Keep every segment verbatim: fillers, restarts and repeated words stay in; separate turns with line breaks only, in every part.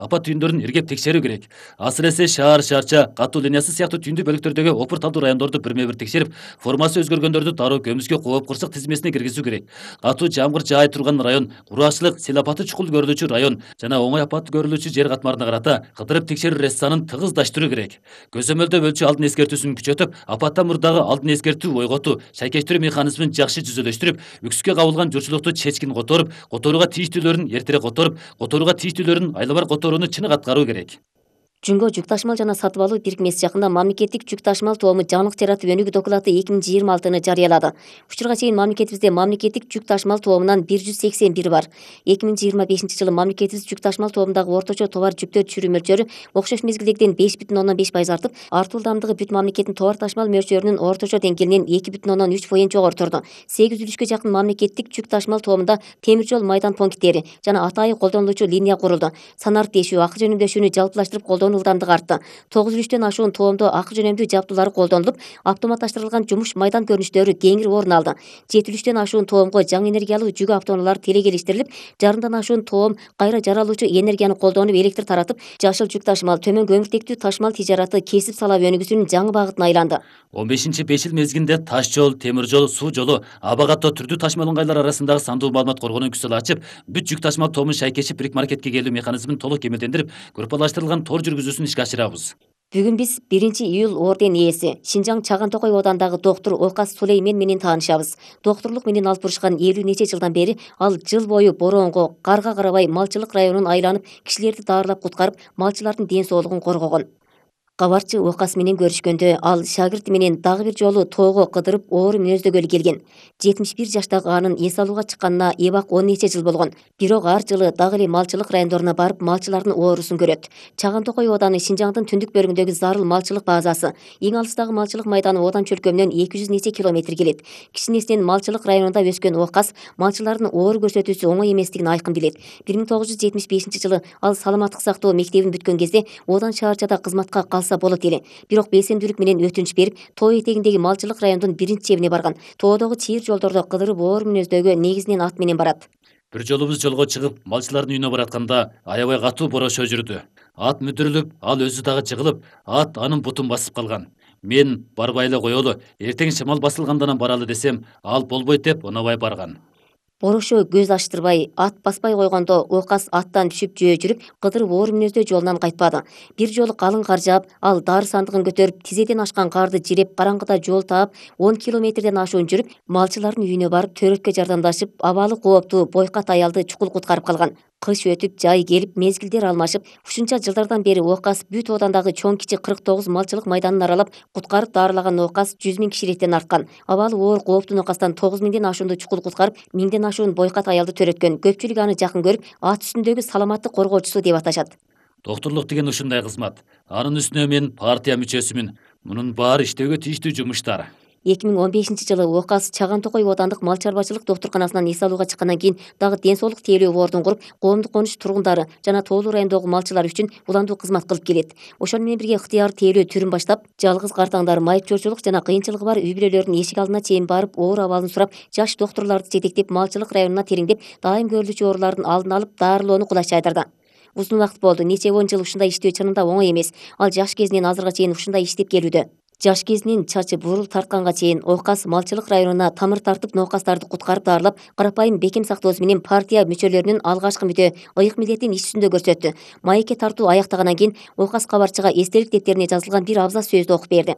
апат түйүндөрүн иргеп текшерүү керек. Асыресе шаар, шаарча, катуу линиясы сыяктуу түйүндүү бөлүктөрдөгү опур талдуу райондорду бирме бир текшерип, формасы өзгөргөндөрдү дароо көмүскө кооп кырсык тизмесине киргизүү керек. Катуу жамгыр жаай турган район, кургакчылык, сел апаты чукул көрүлүүчү район жана оңой апат көрүлүүчү жер катмарына карата кыдырып текшерүү ресторанын тыгыздаштыруу керек. Көзөмөлдөө өлчү алдын эскертүүсүн күчөтүп, апаттан мурдагы алдын эскертүү, ойготуу, шайкештирүү механизмин жакшы жүзөлөштүрүп, үксүккө кабылган журчулукту чечкин которуп, которууга тийиштүүлөрүн эртерээк которуп, которууга тийиштүүлөрүн айла бар которууну чыныгы аткаруу керек.
Жөнгө жүк ташымал жана сатып алуу бирикмеси жакында мамлекеттик жүк ташымал тобу жаңылык жаратып өнүгүү доклады эки миң жыйырма алтыны жарыялады. Учурга чейин мамлекетибизде мамлекеттик жүк ташымал тобунан бир жүз сексен бир бар. эки миң жыйырма бешинчи жылы мамлекетибиз жүк ташымал тобундагы орточо товар жүктөр түшүрүү мөлчөрү окшош мезгилдегиден беш бүтүн ондон беш пайыз артып, артуу ылдамдыгы бүт мамлекеттин товар ташымал мөлчөрүнүн орточо деңгээлинен эки бүтүн ондон үч поент жогору турду. сегиз үлүшкө жакын мамлекеттик жүк ташымал тобунда темир жол майдан пункттери жана атайы колдонулуучу линия курулду. Санар тешүү, акы жөнөмдөшүүнү жалпылаштырып колдонуу ылдамдыгы артты. тогуз үлүштөн ашуун тоомдо акы жөнөмдүү жабдуулары колдонулуп, автоматташтырылган жумуш майдан көрүнүштөрү кеңири орун алды. жети үлүштөн ашуун тоомго жаңы энергиялуу жүк автоунаалары телекелиштирилип, жарымдан ашуун тоом кайра жаралуучу энергияны колдонуп электр таратып, жашыл жүк ташымал, төмөн көмүртектүү ташымал тижараты кесип сала өнүгүүсүнүн жаңы багытына айланды.
он бешинчи беш жыл мезгилинде таш жол, темир жол, суу жолу, аба каттоо түрдүү ташымал ыңгайлар арасындагы сандуу маалымат коргонуу күчтөрү ачып, бүт жүк ташымал тобун шайкешип бирик маркетке келүү механизмин толук кемелдендирип, группалаштырылган тор жүргүзүүсүн ишке ашырабыз.
Бүгүн биз биринчи июль орден ээси Шинжаң Чаган Токой оодандагы доктур Окас Сулеймен менен таанышабыз. Доктурлук менен алып бурушкан элүү нече жылдан бери ал жыл бою бороонго, карга карабай малчылык районун айланып, кишилерди даарылап куткарып, малчылардын ден соолугун коргогон. Кабарчы Окас менен көрүшкөндө ал шагирти менен дагы бир жолу тоого кыдырып оору мүнөздөгөлү келген. жетимиш бир жаштагы анын эс алууга чыкканына эбак он нече жыл болгон. Бирок ар жылы дагы эле малчылык райондоруна барып малчылардын оорусун көрөт. Чаган Токой ооданы Шинжаңдын түндүк бөлүгүндөгү зарыл малчылык базасы. Эң алыстагы малчылык майданы Одан чөлкөмүнөн эки жүз нече километр келет. Кичинесинен малчылык районунда өскөн Окас малчылардын оору көрсөтүүсү оңой эместигин айкын билет. бир миң тогуз жүз жетимиш бешинчи жылы ал саламаттык сактоо мектебин бүткөн кезде Одан шаарчада кызматка калса болот эле. Бирок белсендүүлүк менен өтүнүч берип, тоо этегиндеги малчылык райондун биринчи чебине барган. Тоодогу чийир жолдордо кыдырып оору мүнөздөгө негизинен ат менен барат.
Бир жолубуз жолго чыгып, малчылардын үйүнө баратканда аябай катуу борошо жүрдү. Ат мүдүрүлүп, ал өзү дагы жыгылып, ат анын бутун басып калган. Мен барбай эле коелу, эртең шамал басылгандан баралы десем, ал болбойт деп унабай барган.
Борошо көз ачтырбай, ат баспай койгондо Окас аттан түшүп жөө жүрүп, кыдырып оору мүнөздө жолунан кайтпады. Бир жолу калың кар жаап, ал дары сандыгын көтөрүп, тизеден ашкан карды жиреп, караңгыда жол таап, он километрден ашуун жүрүп, малчылардын үйүнө барып, төрөткө жардамдашып, абалы кооптуу бойкат аялды чукул куткарып калган. Кыш өтүп, жай келип, мезгилдер алмашып, ушунча жылдардан бери Окас бүт Оодандагы чоң кичи кырк тогуз малчылык майданын аралап, куткарып даарылаган Окас жүз миң кишиликтен арткан. Абалы оор кооптуу нокастан тогуз миңден ашуунду чукул куткарып, миңден ашуун бойкат аялды төрөткөн. Көпчүлүк аны жакын көрүп, ат үстүндөгү саламаттык коргоочусу деп аташат.
Доктурлук деген ушундай кызмат. Анын үстүнө мен партия мүчөсүмүн. Мунун баары иштөөгө тийиштүү жумуштар.
эки миң он бешинчи жылы Окас Чаган Токой оодандык мал чарбачылык доктурканасынан эс алууга чыккандан кийин дагы ден соолук тейлөө бордун куруп, коомдук конуш тургундары жана тоолуу райондогу малчылар үчүн уландуу кызмат кылып келет. Ошону менен бирге ыктыяр тейлөө түрүн баштап, жалгыз картаңдар, майыпчорчулук жана кыйынчылыгы бар үй бүлөлөрдүн эшик алдына чейин барып, оору абалын сурап, жаш доктурларды жетектеп, малчылык районуна тереңдеп, дайым көрүлүүчү оорулардын алдын алып, даарылоону кулаш жайдырды. Узун убакыт болду. Нече он жыл ушундай иштөө чынында оңой эмес. Ал жаш кезинен азырга чейин ушундай иштеп келүүдө. Жаш кезинин чачы бурул тартканга чейин Окас малчылык районуна тамыр тартып, нокастарды куткарып даарылап, карапайым бекем сактоосу менен партия мүчөлөрүнүн алгачкы мүтө ыйык милдетин иш жүзүндө көрсөттү. Майекке тартуу аяктагандан кийин Окас кабарчыга эстелик дефтерине жазылган бир абзац сөздү окуп берди.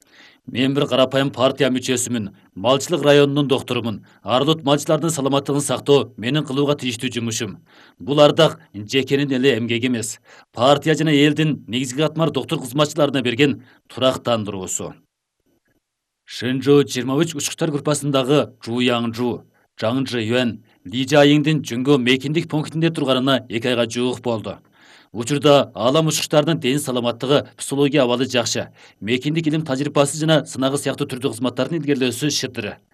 Мен бир карапайым партия мүчөсүмүн, малчылык районунун доктурумун. Арлут малчылардын саламаттыгын сактоо менин кылууга тийиштүү жумушум. Бул ардак жекенин эле эмгеги эмес, партия жана элдин негизги катмар доктур кызматчыларына берген турактандыруусу. Шэнжоу жыйырма үч учкучтар группасындагы Жу Яңжу, Жаң Жы Юэн, Ли Жайыңдын Жүнгө мекиндик пунктинде турганына эки айга жуук болду. Учурда алам учкучтардын ден саламаттыгы, психология абалы жакшы. Мекиндик илим тажрыйбасы жана сынагы сыяктуу түрдүү кызматтардын илгерилөөсү шыдыры.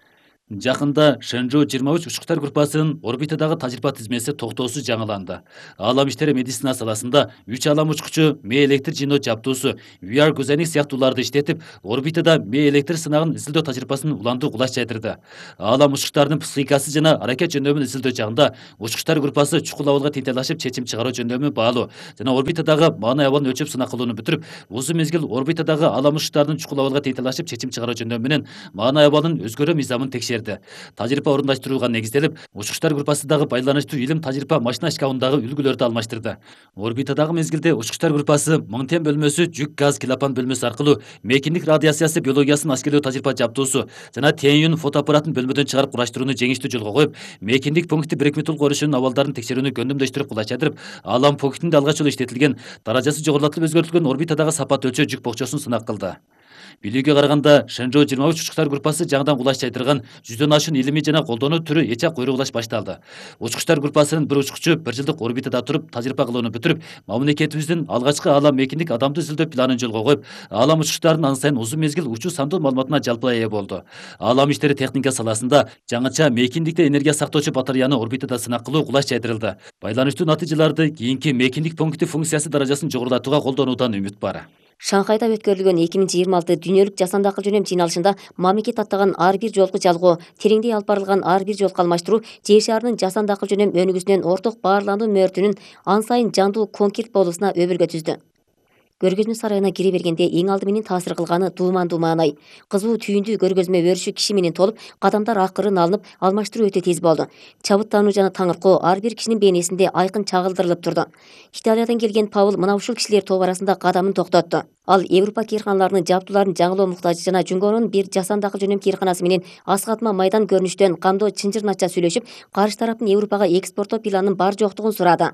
Жакында Шэнжоу жыйырма үч учкучтар группасынын орбитадагы тажрыйба тизмеси токтоосуз жаңыланды. Аалам иштери медицина саласында үч алам учкучу мээ электр жыйноо жабдуусу V R көзөйнек сыяктууларды иштетип, орбитада мээ электр сынагын изилдөө тажрыйбасын уланды кулаш жайдырды. Аалам учкучтардын психикасы жана аракет жөндөмүн изилдөө жагында учкучтар группасы чукул абалга тентелашып чечим чыгаруу жөндөмү баалуу жана орбитадагы маанай абалын өлчөп сынак кылууну бүтүрүп, узун мезгил орбитадагы аалам учкучтардын чукул абалга тентелашып чечим чыгаруу жөндөмү менен маанай абалын өзгөрүү мыйзамын текшерди. Тажрыйба орундаштырууга негизделип, учкучтар группасындагы байланыштуу илим тажрыйба машина шкафындагы үлгүлөрдү алмаштырды. Орбитадагы мезгилде учкучтар группасы Мыңтен бөлмөсү жүк газ клапан бөлмөсү аркылуу мейкиндик радиациясы биологиясын аскерлөө тажрыйба жабдуусу жана Теньюн фотоаппаратын бөлмөдөн чыгарып кураштырууну жеңиштүү жолго коюп, мейкиндик пункти бирикме корушунун абалдарын текшерүүнү көндүмдөштүрүп кулаш жайдырып, аалам пунктинде алгач жолу иштетилген даражасы жогорулатылып өзгөртүлгөн орбитадагы сапат өлчөө жүк бокчосун сынак кылды. Билүүгө караганда, Шэнжоу жыйырма үч учкучтар группасы жаңыдан кулаш жайдырган жүздөн ашуун илимий жана колдонуу түрү эч ак куйругулаш башталды. Учкучтар группасынын бир учкучу бир жылдык орбитада туруп тажрыйба кылууну бүтүрүп, мамлекетибиздин алгачкы аалам мейкиндик адамды изилдөө планын жолго коюп, аалам учкучтарынын ан сайын узун мезгил учуу сандуу маалыматына жалпылай ээ болду. Аалам иштери техника саласында жаңыча мейкиндикте энергия сактоочу батареяны орбитада сынак кылуу кулаш жайдырылды. Байланыштуу натыйжаларды кийинки мейкиндик пункти функциясы даражасын жогорулатууга колдонуудан үмүт бар.
Шанхайда өткөрүлгөн эки миң жыйырма алты дүйнөлүк жасанды акыл жөнөм жыйналышында мамлекет аттаган ар бир жолку жалгоо, тереңдей алып барылган ар бир жолку алмаштыруу жер шарынын жасанды акыл жөнөм өнүгүүсүнөн орток баарлануу мөөртүнүн ан сайын жандуу конкрет болуусуна өбөлгө түздү. Көргөзмө сарайына кире бергенде эң алды менен таасир кылганы дуумандуу маанай. Кызуу түйүндүү көргөзмө өрүшү киши менен толуп, кадамдар акырын алынып, алмаштыруу өтө тез болду. Чабыттануу жана таңыркоо ар бир кишинин бейнесинде айкын чагылдырылып турду. Италиядан келген Паул мына ушул кишилер тобу арасында кадамын токтотту. Ал Европа кыйрканаларынын жабдууларын жаңылоо муктажы жана Жүнгонун бир жасанды акыл жөнөм кыйрканасы менен аскатма майдан көрүнүштөн кандоо чынжыр нача сүйлөшүп, каршы тараптын Европага экспорттоо планынын бар жоктугун сурады.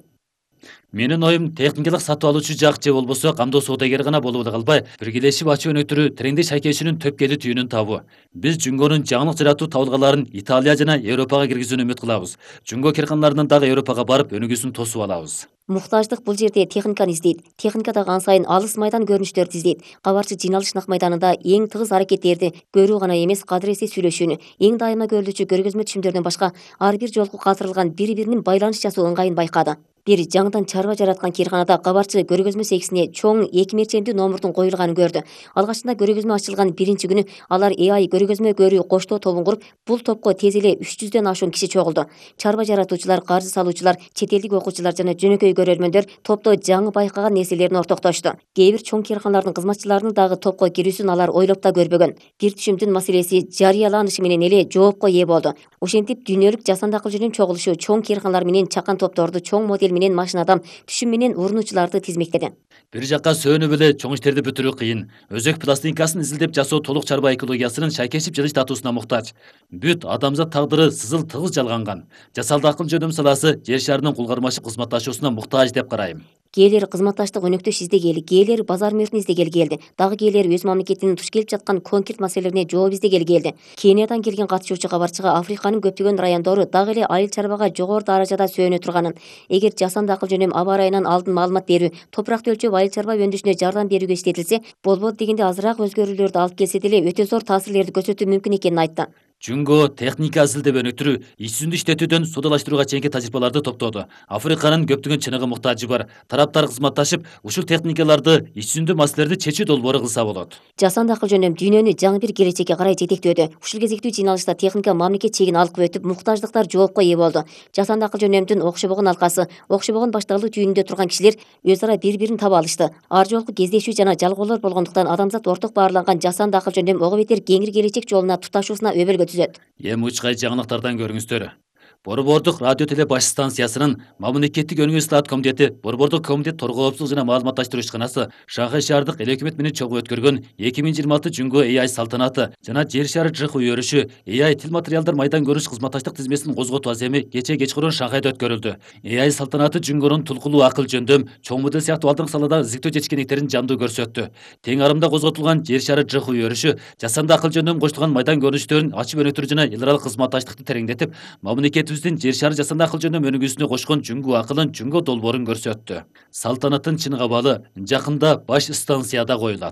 Менин оюм техникалык сатып алуучу жак же болбосо камдоо соодагер гана болуп эле калбай, биргелешип ачуу өнөктүрү трендей шайкешүүнүн төпкелүү түйүнүн табуу. Биз Жүнгонун жаңылык жаратуу табылгаларын Италия жана Европага киргизүүнү үмүт кылабыз. Жүнгө кыйрканаларынан дагы Европага барып өнүгүүсүн тосуп алабыз.
Муктаждык бул жерде техниканы издейт. Техника дагы ан сайын алыс майдан көрүнүштөрдү издейт. Кабарчы жыйналыш нак майданында эң тыгыз аракеттерди көрүү гана эмес, кадыреси сүйлөшүүнү, эң дайыма көрүлүүчү көргөзмө түшүмдөрдөн башка ар бир жолку калтырылган бири-биринин байланыш жасоо ыңгайын байкады. Бир жаңыдан чарба жараткан кыйрканада кабарчы көргөзмө сексине чоң эки мерчемдүү номурдун коюлганын көрдү. Алгачында көргөзмө ачылган биринчи күнү алар A I көргөзмө көрүү коштоо тобун куруп, бул топко тез эле үч жүздөн ашуун киши чогулду. Чарба жаратуучулар, каржы салуучулар, чет элдик окуучулар жана жөнөкөй көрөрмөндөр топто жаңы байкаган нерселерин ортоктошту. Кээ бир чоң кыйрканалардын кызматчыларынын дагы топко кирүүсүн алар ойлоп да көрбөгөн. Бир түшүмдүн маселеси жарыяланышы менен эле жоопко ээ болду. Ошентип дүйнөлүк жасанды акыл жөнөм чогулушу чоң кыйрканалар менен чакан топторду, чоң модель менен машина адам түшүм менен урунуучуларды тизмектеди.
Бир жакка сөөнүп эле чоң иштерди бүтүрүү кыйын. Өзөк пластинкасын изилдеп жасоо толук чарба экологиясынын шайкешип жылыш татуусуна муктаж. Бүт адамзат тагдыры сызыл тыгыз жалганган. Жасалды акыл жөнөм саласы жер шарынын кулгармашып кызматташуусуна муктаж деп карайм.
Кээлери кызматташтык өнөктөш издегели, кээлери базар мөөрүн издегели келди. Дагы кээлери өз мамлекетинин туш келип жаткан конкрет маселелерине жооп издегели келди. Кениядан келген катышуучу кабарчыга Африканын көптөгөн райондору дагы эле айыл чарбага жогору даражада сөөнө турганын, эгер жасанды акыл жөнөм аба ырайынан алдын маалымат берүү, топуракты өлчөп айыл чарба өндүшүнө жардам берүүгө иштетилсе, болбойт дегенде азыраак өзгөрүүлөрдү алып келсе деле өтө зор таасирлерди көрсөтүү мүмкүн экенин айтты.
Жүнгө техника изилдеп өнүктүрүү, иш жүзүндө иштетүүдөн содалаштырууга чейинки тажрыйбаларды топтоду. Африканын көптөгөн чыныгы муктажы бар. Тараптар кызматташып, ушул техникаларды иш жүзүндө маселелерди чечүү долбоору кылса болот.
Жасанды акыл жөнөм дүйнөнү жаңы бир келечекке карай жетектөөдө. Ушул кезектүү жыйналышта техника мамлекет чегин алып өтүп, муктаждыктар жоопко ээ болду. Жасанды акыл жөнөмдүн окшобогон алкасы, окшобогон башталуу түйүнүндө турган кишилер өз ара бири-бирин таба алышты. Ар жолку кездешүү жана жалгоолор болгондуктан адамзат орток баарланган жасанды акыл жөнөм ого бетер кеңири келечек жолуна туташуусуна өбөлгө түзөт.
Эми учкай жаңылыктардан көрүңүздөр. Борбордук радио теле баш станциясынын мамлекеттик өнүгүү ислаат комитети, Борбордук комитет торгоо коопсуздук жана маалыматташтыруу ишканасы Шанхай шаардык эл өкмөт менен чогуу өткөргөн эки миң жыйырма алты Жүнгө A I салтанаты жана жер шары жыху өрүшү A I тил материалдар майдан көрүш кызматташтык тизмесин козготуу аземи кечээ кечкурун Шанхайда өткөрүлдү. A I салтанаты Жүнгөнүн тулкулуу акыл жөндөм, чоң модель сыяктуу алдыңкы салада изилдөө жетишкендиктерин жандуу көрсөттү. Тең арымда козготулган жер шары жыху өрүшү жасанды акыл жөндөм коштулган майдан көрүнүштөрүн ачып өнүктүрүү жана эл аралык кызматташтыкты тереңдетип, мамлекетибиздин жер шары жасанды акыл жөндөм өнүгүүсүнө кошкон Жүнгө акылын, Жүнгө долбоорун көрсөттү. Салтанаттын чын кабалы жакында баш станцияда коюлат.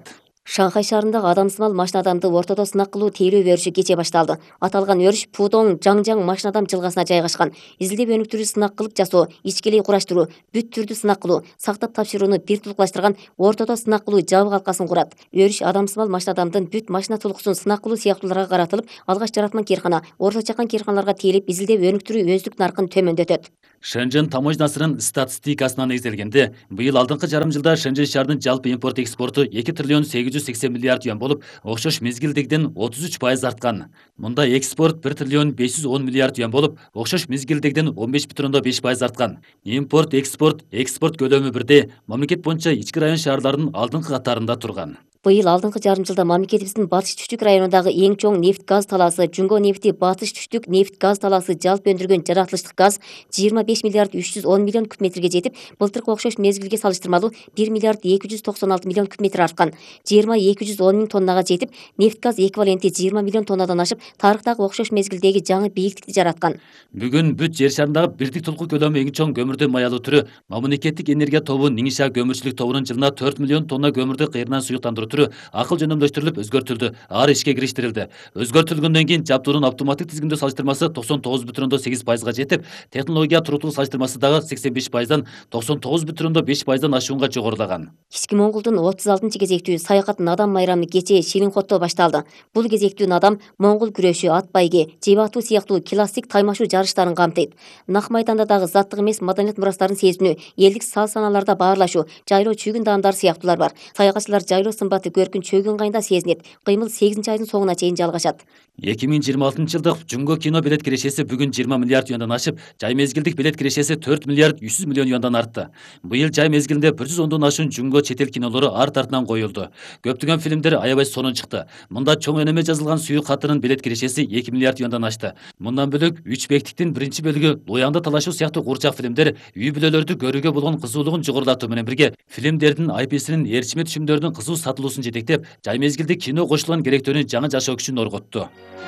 Шанхай шаарындагы адамсымал машинадамды ортодо сынак кылуу тейлөө өрүшү кечээ башталды. Аталган өрүш Пудong Жаңжаң машинадам жылгасына жайгашкан. Изилдеп өнүктүрүү сынак кылып жасоо, ичкилей кураштыруу, бүт түрдүү сынак кылуу, сактап тапшырууну бир тулукташтырган ортодо сынак кылуу жабык алкасын курат. Өрүш адамсымал машинадамдын бүт машина тулкусун сынак кылуу сыяктууларга каратылып, алгач жаратма киркана, орто чакан кирканаларга тейлеп, изилдеп өнүктүрүү өздүк наркын төмөндөтөт.
Шэнжэн таможнясынын статистикасына негизделгенде, быйыл алдыңкы жарым жылда Шэнжэн шаарынын жалпы импорт экспорту эки триллион сегиз жүз сексен миллиард юан болуп, окшош мезгилдегиден отуз үч пайыз арткан. Мында экспорт бир триллион беш жүз он миллиард юан болуп, окшош мезгилдегиден он беш бүтүн ондон беш пайыз арткан. Импорт, экспорт, экспорт көлөмү бирдей, мамлекет боюнча ички район шаарларынын алдыңкы катарында турган.
Быйыл алдыңкы жарым жылда мамлекетибиздин батыш түштүк районундагы эң чоң нефть газ талаасы Жүнгө нефти батыш түштүк нефть газ талаасы жалпы өндүргөн жаратылыштык газ жыйырма беш миллиард үч жүз он миллион куб метрге жетип, былтыркы окшош мезгилге салыштырмалуу бир миллиард эки жүз токсон алты миллион куб метр арткан. Жыйырма эки жүз он миң тоннага жетип, нефть газ эквиваленти жыйырма миллион тоннадан ашып, тарыхтагы окшош мезгилдеги жаңы бийиктикти жараткан.
Бүгүн бүт жер шарындагы бирдик тулку көлөмү эң чоң көмүрдү маялуу түрү мамлекеттик энергия тобу Нingxia көмүрчүлүк тобунун жылына төрт миллион тонна көмүрдү кыйрынан суюктандыруу түрү акыл жөнөмдөштүрүлүп өзгөртүлдү. Ар ишке кириштирилди. Өзгөртүлгөндөн кийин жабдуунун автоматтык тизгиндөө салыштырмасы токсон тогуз бүтүн ондон сегиз пайызга жетип, технология туруктуулук салыштырмасы дагы сексен беш пайыздан токсон тогуз бүтүн ондон беш пайыздан ашуунга жогорулаган.
Кички Монголдун отуз алтынчы кезектүү саякат надам майрамы кечээ Шилинхотто башталды. Бул кезектүү надам моңгол күрөшү, ат байге, жебе атуу сыяктуу классик таймашуу жарыштарын камтыйт. Нак майданда дагы заттык эмес маданият мурастарын сезинүү, элдик сал-санааларда баарлашуу, жайлоо чүйгүн даамдар сыяктуулар бар. Саякатчылар жайлоо сымбаты көркүн чөгүн кайында сезинет. Кыймыл сегизинчи айдын соңуна чейин жалгашат.
эки миң жыйырма алтынчы жылдык Жүнгө кино билет кирешеси бүгүн жыйырма миллиард юандан ашып, жай мезгилдик билет кирешеси төрт миллиард үч жүз миллион юандан артты. Быйыл жай мезгилинде бир жүз ондон ашуун Жүнгө чет эл кинолору арт артынан коюлду. Көптөгөн фильмдер аябай сонун чыкты. Мында чоң өнөмө жазылган Сүйүк катынын билет кирешеси эки миллиард юандан ашты. Мындан бөлөк Үч бектиктин биринчи бөлүгү Лоянда талашуу сыяктуу куурчак фильмдер үй бүлөлөрдү көрүүгө болгон кызуулугун жогорулатуу менен бирге фильмдердин ай пи эсинин ээрчиме түшүмдөрүнүн кызуу сатылуусун жетектеп, жай мезгилде кино кошулган керектөөнүн жаңы жашоо күчүн орготту.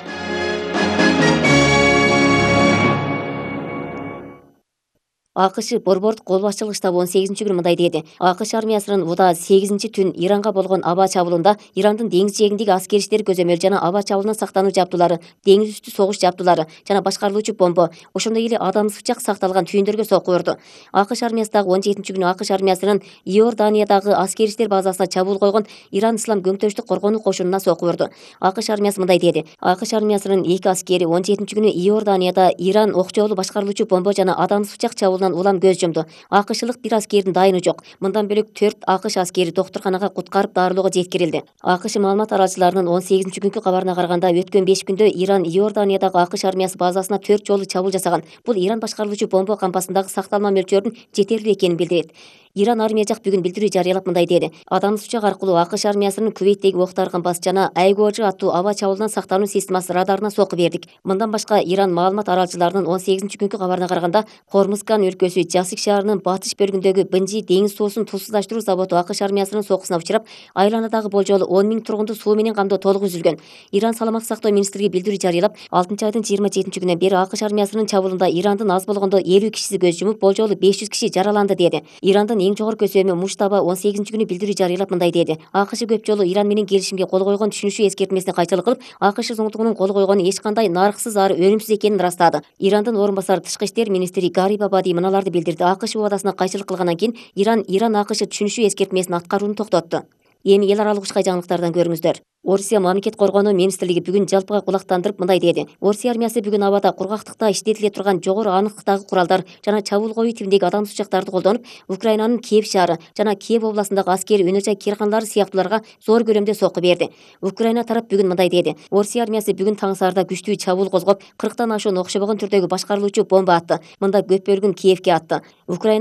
АКШ борбордук кол башчылык штабы он сегизинчи күнү мындай деди. АКШ армиясынын уда сегизинчи түн Иранга болгон аба чабуулунда Ирандын деңиз жээгиндеги аскер иштери көзөмөл жана аба чабуулунан сактануу жабдуулары, деңиз үстү согуш жабдуулары жана башкарылуучу бомба, ошондой эле адам сычак сакталган түйүндөргө сокку урду. АКШ армиясы дагы он жетинчи күнү АКШ армиясынын Иорданиядагы аскер иштер базасына чабуул койгон Иран Ислам көңтөрүштүк коргонуу кошунуна сокку урду. АКШ армиясы мындай деди. АКШ армиясынын эки аскери он жетинчи күнү Иорданияда Иран окчоолу башкарылуучу бомба жана адам сычак чабуулунан улам көз жумду. АКШлык бир аскердин дайыны жок. Мындан бөлөк төрт АКШ аскери доктурканага куткарып дарылоого жеткирилди. АКШ маалымат аралчыларынын он сегизинчи күнкү кабарына караганда өткөн беш күндө Иран Иорданиядагы АКШ армиясы базасына төрт жолу чабуул жасаган. Бул Иран башкарылуучу бомба кампасындагы сакталма мөлчөрүнүн жетерлүү экенин билдирет. Иран армия жак бүгүн билдирүү жарыялап мындай деди. Адам сычак аркылуу АКШ армиясынын Кувейттеги октар кампасы жана Айгожи аттуу аба чабуулунан сактануу системасы радарына сокку бердик. Мындан башка Иран маалымат аралчыларынын он сегизинчи күнкү кабарына караганда Хормузган өлкөсү Жасик шаарынын батыш бөлүгүндөгү Бынжи деңиз суусун туусуздаштыруу заводу АКШ армиясынын соккусуна учурап, айланадагы болжолу он миң тургунду суу менен камдоо толук үзүлгөн. Иран саламаттык сактоо министрлиги билдирүү жарыялап, алтынчы айдын жыйырма жетинчи күнүнөн бери АКШ армиясынын чабуулунда Ирандын аз болгондо элүү кишиси көз жумуп, болжолу беш жүз киши жараланды деди. Ирандын эң жогорку көсөмү Муштаба он сегизинчи күнү билдирүү жарыялап мындай деди. АКШ көп жолу Иран менен келишимге кол койгон түшүнүшүү эскертмесине кайчылык кылып, АКШ зоңдугунун кол койгону эч кандай нарыксыз ары өлүмсүз экенин ырастады. Ирандын орун басары тышкы иштер министри Гариб Абади мыналарды билдирди. АКШ убадасына кайчылык кылгандан кийин Иран Иран АКШ түшүнүшүү эскертмесин аткарууну токтотту. Эми эл аралык ушкай жаңылыктардан көрүңүздөр. Орусия мамлекет коргонуу министрлиги бүгүн жалпыга кулактандырып мындай деди. Орусия армиясы бүгүн абада кургактыкта иштетиле турган жогору аныктыктагы куралдар жана чабуул коюу типиндеги адам сучактарды колдонуп, Украинанын Киев шаары жана Киев областындагы аскери өнөр жай кирканалары сыяктууларга зор көлөмдө сокку берди. Украина тарап бүгүн мындай деди. Орусия армиясы бүгүн таң саарда күчтүү чабуул козгоп, кырктан ашуун окшобогон түрдөгү башкарылуучу бомба атты. Мында көп бөлүгүн Киевке атты. Украина